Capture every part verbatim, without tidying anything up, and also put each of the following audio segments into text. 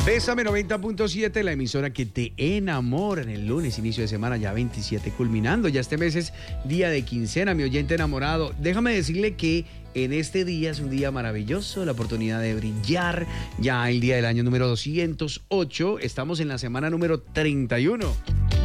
Bésame noventa punto siete, la emisora que te enamora en el lunes, inicio de semana ya veintisiete, culminando. Ya este mes es día de quincena, mi oyente enamorado. Déjame decirle que en este día es un día maravilloso, la oportunidad de brillar. Ya el día del año número doscientos ocho, estamos en la semana número treinta y uno.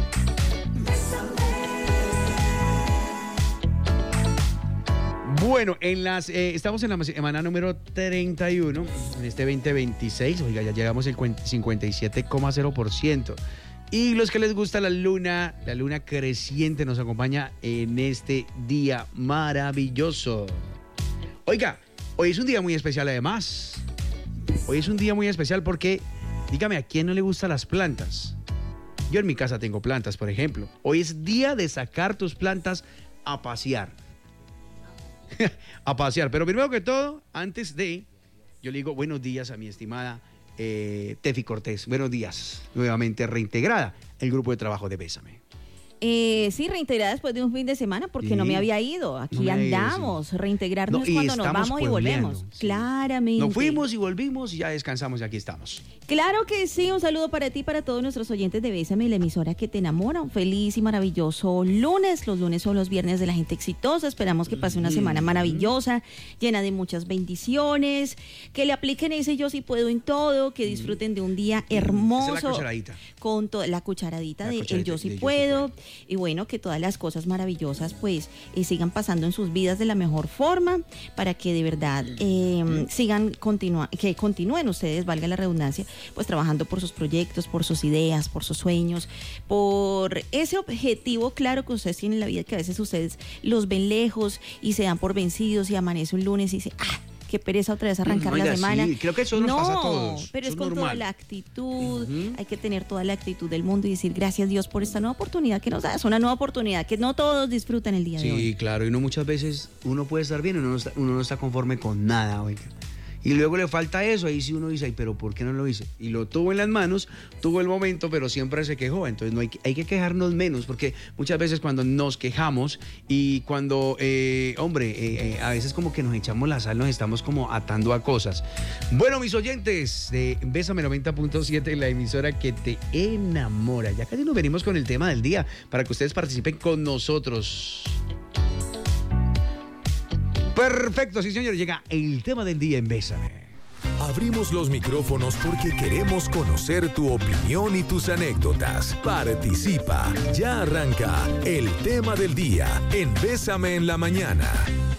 Bueno, en las, eh, estamos en la semana número treinta y uno, en este veinte veintiséis, oiga, ya llegamos al cincuenta y siete coma cero por ciento. Y los que les gusta la luna, la luna creciente nos acompaña en este día maravilloso. Oiga, hoy es un día muy especial además. Hoy es un día muy especial porque, dígame, ¿a quién no le gustan las plantas? Yo en mi casa tengo plantas, por ejemplo. Hoy es día de sacar tus plantas a pasear. a pasear, pero primero que todo, antes de, yo le digo buenos días a mi estimada eh, Tefi Cortés. Buenos días, nuevamente reintegrada el grupo de trabajo de Bésame. Eh, sí, reintegrada después de un fin de semana porque sí, no me había ido. Aquí no andamos, ido, sí. Reintegrarnos no, cuando nos vamos y volvemos. Sí. Claramente. Nos fuimos y volvimos y ya descansamos y aquí estamos. Claro que sí, un saludo para ti y para todos nuestros oyentes de Bésame, la emisora que te enamora. Un feliz y maravilloso lunes. Los lunes son los viernes de la gente exitosa. Esperamos que pase una semana maravillosa, llena de muchas bendiciones. Que le apliquen ese yo sí puedo en todo. Que disfruten de un día hermoso. Esa es la cucharadita. Con toda la cucharadita la de cucharadita el yo sí de puedo. Yo sí puedo. Y bueno, que todas las cosas maravillosas pues eh, sigan pasando en sus vidas de la mejor forma para que de verdad eh, sigan continua que continúen ustedes, valga la redundancia, pues trabajando por sus proyectos, por sus ideas, por sus sueños, por ese objetivo claro que ustedes tienen en la vida, que a veces ustedes los ven lejos y se dan por vencidos y amanece un lunes y dicen, ¡ah! Qué pereza otra vez arrancar Oiga, la semana. Sí, creo que eso nos no, pasa a todos. Pero eso es con normal. toda la actitud. Uh-huh. Hay que tener toda la actitud del mundo y decir gracias Dios por esta nueva oportunidad que nos da. Es una nueva oportunidad que no todos disfrutan el día sí, de hoy. Sí, claro. Y uno muchas veces, uno puede estar bien, uno no está, uno no está conforme con nada, oiga. Y luego le falta eso, ahí sí uno dice, ay, pero ¿por qué no lo hice? Y lo tuvo en las manos, tuvo el momento, pero siempre se quejó. Entonces no hay, hay que quejarnos menos, porque muchas veces cuando nos quejamos y cuando, eh, hombre, eh, eh, a veces como que nos echamos la sal, nos estamos como atando a cosas. Bueno, mis oyentes de Bésame noventa punto siete, la emisora que te enamora. Ya casi nos venimos con el tema del día, para que ustedes participen con nosotros. Perfecto, sí señor, llega el tema del día en Bésame. Abrimos los micrófonos porque queremos conocer tu opinión y tus anécdotas. Participa, ya arranca el tema del día en Bésame en la mañana.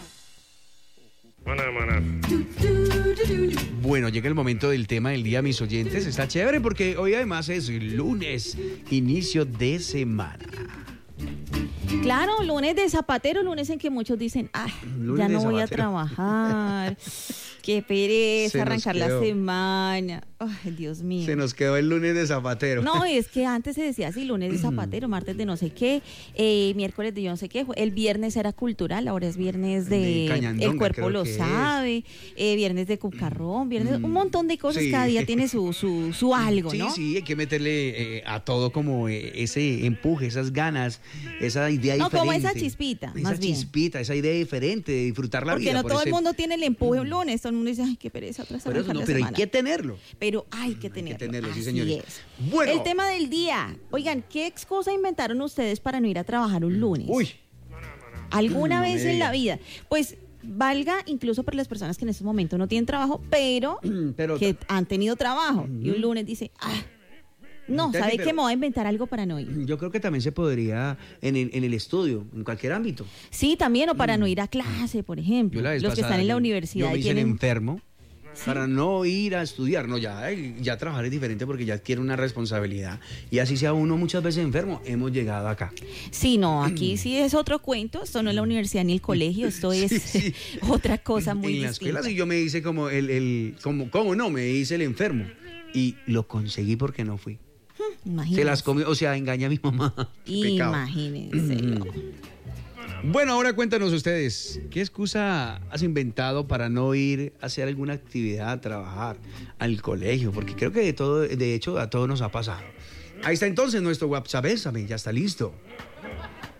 Bueno, llega el momento del tema del día, mis oyentes. Está chévere porque hoy además es lunes, inicio de semana. Claro, lunes de zapatero, lunes en que muchos dicen, ah, ya no voy a trabajar, qué pereza arrancar la semana. Ay, Dios mío. Se nos quedó el lunes de zapatero. No, es que antes se decía así, lunes de zapatero, martes de no sé qué, eh, miércoles de yo no sé qué, el viernes era cultural, ahora es viernes de, de el cuerpo lo sabe, eh, viernes de cucarrón, viernes, mm, un montón de cosas, sí. Cada día tiene su, su, su algo, sí, ¿no? Sí, sí, hay que meterle eh, a todo como eh, ese empuje, esas ganas, esa idea no, diferente. No, como esa chispita, esa más bien. Esa chispita, esa idea diferente de disfrutar la Porque vida. no por todo ese... el mundo tiene el empuje un lunes, todo el mundo dice, ay, qué pereza, otra vez pero eso no, pero hay que tenerlo. Pero hay que tenerlo. Hay que tenerlo, sí, así señores. Es. Bueno. El tema del día. Oigan, ¿qué excusa inventaron ustedes para no ir a trabajar un lunes? Uy. ¿Alguna no vez en la vida? Pues valga incluso para las personas que en este momento no tienen trabajo, pero, pero que han tenido trabajo. Uh-huh. Y un lunes dice, ah, no, Entonces, ¿sabe que me voy a inventar algo para no ir? Yo creo que también se podría en el, en el estudio, en cualquier ámbito. Sí, también, o para mm. no ir a clase, por ejemplo. Los pasada, que están en la universidad. Yo me hice tienen... enfermo. ¿Sí? Para no ir a estudiar, no, ya, ya trabajar es diferente porque ya adquiere una responsabilidad. Y así sea uno muchas veces enfermo, hemos llegado acá. Sí, no, aquí sí es otro cuento, esto no es la universidad ni el colegio, esto es sí, sí. otra cosa muy en distinta. En la escuela sí yo me hice como el, el como, ¿cómo no? Me hice el enfermo y lo conseguí porque no fui. Imagínense. Se las comió, o sea, engañé a mi mamá. Imagínense. Bueno, ahora cuéntanos ustedes, ¿qué excusa has inventado para no ir a hacer alguna actividad, a trabajar, al colegio? Porque creo que de todo, de hecho, a todos nos ha pasado. Ahí está entonces nuestro WhatsApp, Bésame, ya está listo.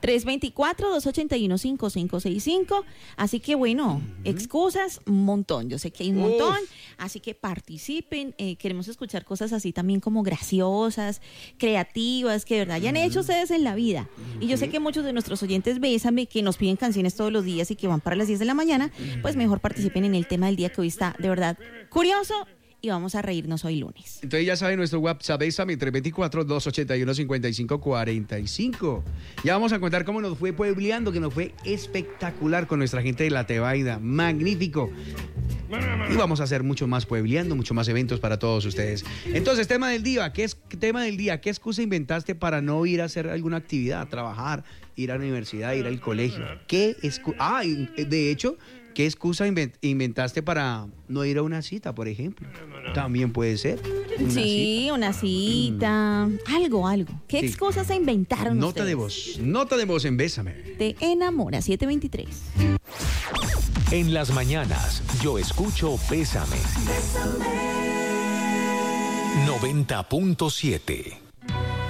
tres dos cuatro, dos ocho uno, cinco cinco seis cinco. Así que bueno, uh-huh. excusas, un montón. Yo sé que hay un montón. Uf. Así que participen. Eh, queremos escuchar cosas así también como graciosas, creativas, que de verdad hayan uh-huh. hecho ustedes en la vida. Uh-huh. Y yo sé que muchos de nuestros oyentes, Bésame, que nos piden canciones todos los días y que van para las diez de la mañana, uh-huh. pues mejor participen en el tema del día, que hoy está de verdad curioso. Y vamos a reírnos hoy lunes. Entonces ya saben, nuestro WhatsApp Bésame, tres dos cuatro, dos ocho uno, cinco cinco cuatro cinco. Ya vamos a contar cómo nos fue puebleando, que nos fue espectacular con nuestra gente de La Tebaida. Magnífico. Y vamos a hacer mucho más puebleando, mucho más eventos para todos ustedes. Entonces, tema del día, ¿qué es tema del día? ¿Qué excusa inventaste para no ir a hacer alguna actividad, trabajar, ir a la universidad, ir al colegio? ¿Qué excusa? Ah, de hecho, ¿qué excusa inventaste para no ir a una cita, por ejemplo? También puede ser. Una sí, cita. una cita. Mm. Algo, algo. ¿Qué sí. excusas se inventaron Nota ustedes? de voz. Nota de voz en Bésame. Te enamora, siete veintitrés. En las mañanas, yo escucho Bésame. Bésame. noventa punto siete.